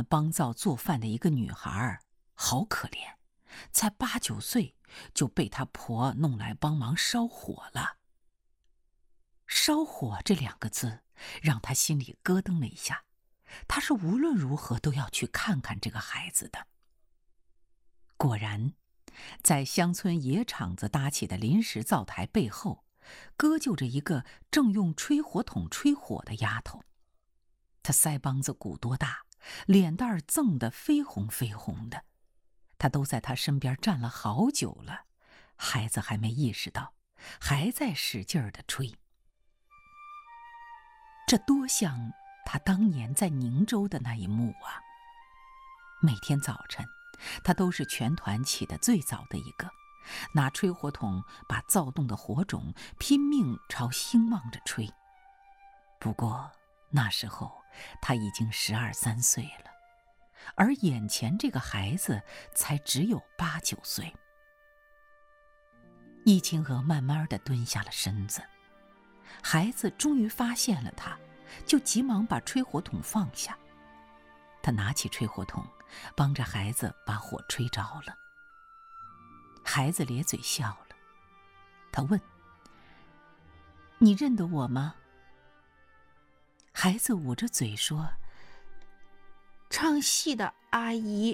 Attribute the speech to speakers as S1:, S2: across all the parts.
S1: 帮灶做饭的一个女孩，好可怜，才8、9岁就被她婆弄来帮忙烧火了。烧火这2个字让她心里咯噔了一下，她是无论如何都要去看看这个孩子的。果然，在乡村野场子搭起的临时灶台背后，搁就着一个正用吹火筒吹火的丫头。她腮帮子鼓多大，脸蛋儿锃得绯红绯红的。她都在她身边站了好久了，孩子还没意识到，还在使劲儿地吹。这多像她当年在宁州的那一幕啊！每天早晨，她都是全团起得最早的一个，拿吹火筒把躁动的火种拼命朝兴旺着吹。不过那时候她已经12、13岁了，而眼前这个孩子才只有8、9岁。易清娥慢慢地蹲下了身子，孩子终于发现了她，就急忙把吹火筒放下。她拿起吹火筒，帮着孩子把火吹着了。孩子咧嘴笑了，他问：“你认得我吗？”孩子捂着嘴说：“
S2: 唱戏的阿姨。”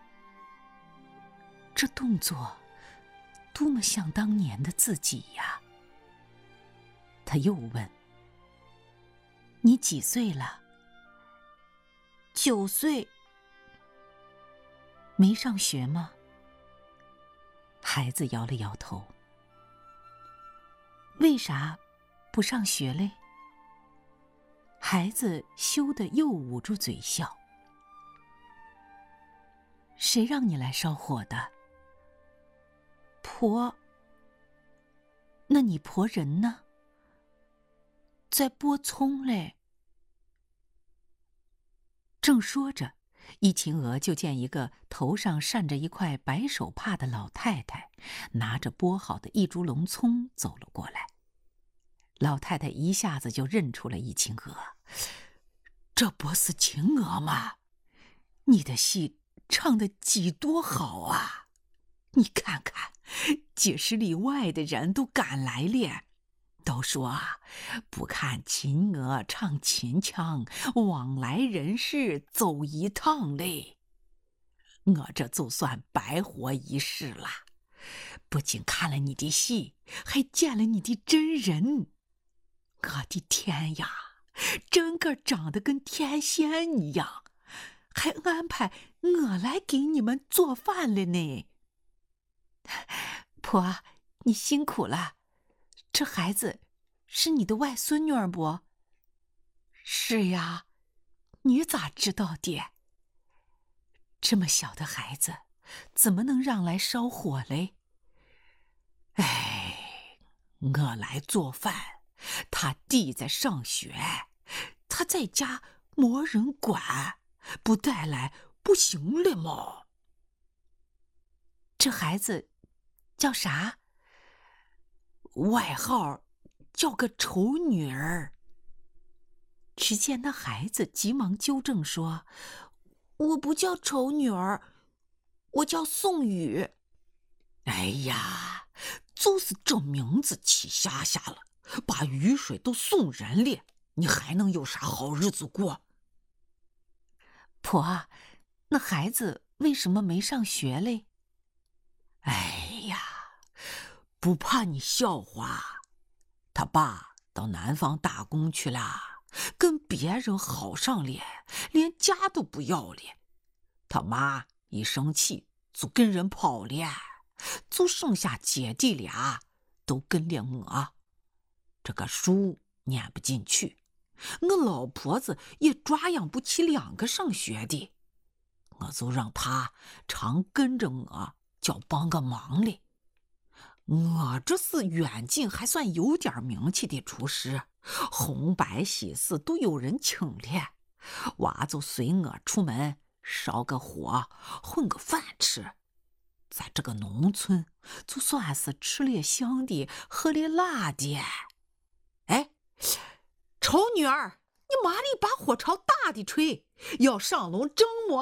S1: 这动作多么像当年的自己呀！他又问：“你几岁了
S2: ？9岁。
S1: 没上学吗？”孩子摇了摇头。为啥不上学嘞？孩子羞得又捂住嘴笑。谁让你来烧火的？
S2: 婆。
S1: 那你婆人呢？
S2: 在剥葱嘞。
S1: 正说着，易清娥就见一个头上扇着一块白手帕的老太太，拿着剥好的一株龙葱走了过来。老太太一下子就认出了易清娥：“这不是清娥吗？你的戏唱得几多好啊！你看看，几10里外的人都赶来了。都说啊，不看秦娥唱秦腔，往来人世走一趟嘞。我这就算白活一世了，不仅看了你的戏，还见了你的真人。我的天呀，真个长得跟天仙一样，还安排我来给你们做饭了呢。婆，你辛苦了。这孩子是你的外孙女儿不？”“是呀，你咋知道的？这么小的孩子，怎么能让来烧火嘞？”“哎，我来做饭，他弟在上学，他在家没人管，不带来不行了吗？”“这孩子叫啥？”“外号叫个丑女儿。”只见那孩子急忙纠正说：“
S2: 我不叫丑女儿，我叫宋雨。”“
S1: 哎呀，就是这名字起瞎瞎了，把雨水都送人了，你还能有啥好日子过？”“婆，那孩子为什么没上学嘞？”“哎呀，不怕你笑话，他爸到南方打工去了，跟别人好上了，连家都不要了。他妈一生气就跟人跑了，就剩下姐弟俩都跟了我。这个书念不进去，我老婆子也抓养不起2个上学的，我就让他常跟着我，叫帮个忙嘞。我这是远近还算有点名气的厨师，红白喜事都有人请了，娃就随我出门烧个火，混个饭吃。在这个农村，就算是吃了香的，喝了辣的。哎，丑女儿，你麻利把火朝大的吹，要上笼蒸馍。”